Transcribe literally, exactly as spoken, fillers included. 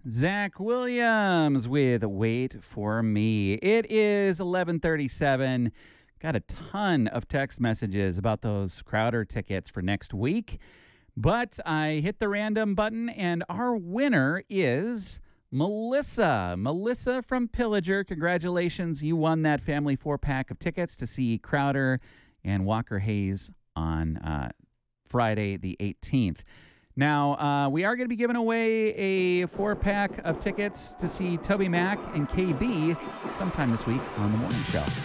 Zach Williams with Wait for Me. It is eleven thirty-seven. Got a ton of text messages about those Crowder tickets for next week. But I hit the random button, and our winner is Melissa. Melissa from Pillager. Congratulations. You won that family four-pack of tickets to see Crowder and Walker Hayes on uh, Friday the eighteenth. Now, uh, we are going to be giving away a four-pack of tickets to see Toby Mac and K B sometime this week on The Morning Show.